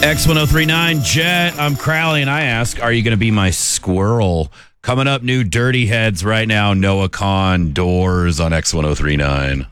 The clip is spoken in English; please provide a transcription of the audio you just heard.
X1039 Jet, I'm Crowley, and I ask, are you going to be my squirrel? Coming up, new Dirty Heads right now, Noah Kahn, Doors on X1039.